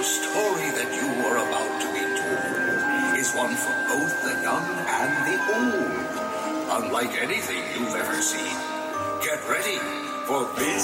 The story that you are about to be told is one for both the young and the old. Unlike anything you've ever seen. Get ready for Biz